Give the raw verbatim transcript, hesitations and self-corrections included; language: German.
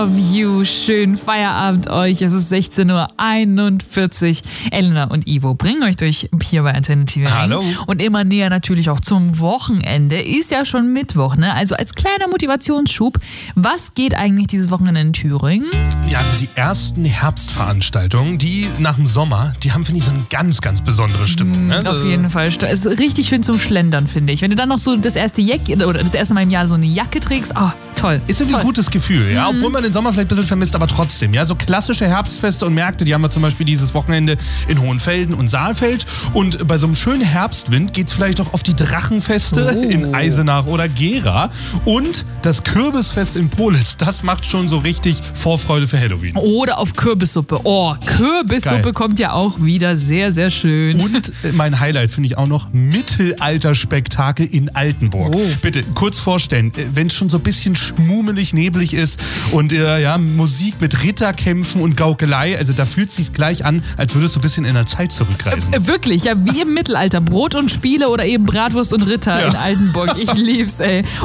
You, schönen Feierabend euch. Es ist sechzehn Uhr einundvierzig. Elena und Ivo bringen euch durch hier bei Antenne T V. Hallo. Und immer näher natürlich auch zum Wochenende. Ist ja schon Mittwoch, ne? Also als kleiner Motivationsschub, was geht eigentlich dieses Wochenende in Thüringen? Ja, also die ersten Herbstveranstaltungen, die nach dem Sommer, die haben, finde ich, so eine ganz, ganz besondere Stimmung. Ne? Auf jeden Fall. Es ist richtig schön zum Schlendern, finde ich. Wenn du dann noch so das erste Jack oder das erste Mal im Jahr so eine Jacke trägst, oh, toll. Ist irgendwie toll. ein gutes Gefühl, ja, Mhm. obwohl man den Sommer vielleicht ein bisschen vermisst, aber trotzdem, ja, so klassische Herbstfeste und Märkte, die haben wir zum Beispiel dieses Wochenende in Hohenfelden und Saalfeld und bei so einem schönen Herbstwind geht's vielleicht auch auf die Drachenfeste Oh. in Eisenach oder Gera und das Kürbisfest in Politz, das macht schon so richtig Vorfreude für Halloween. Oder auf Kürbissuppe. Oh, Kürbissuppe Geil. kommt ja auch wieder sehr, sehr schön. Und mein Highlight finde ich auch noch Mittelalterspektakel in Altenburg. Oh. Bitte kurz vorstellen, wenn es schon so ein bisschen schmummelig, neblig ist und äh, ja, Musik mit Ritterkämpfen und Gaukelei, also da fühlt es sich gleich an, als würdest du ein bisschen in der Zeit zurückreisen. Äh, Wirklich, ja, wie im Mittelalter. Brot und Spiele oder eben Bratwurst und Ritter Ja. in Altenburg. Ich lieb's, ey.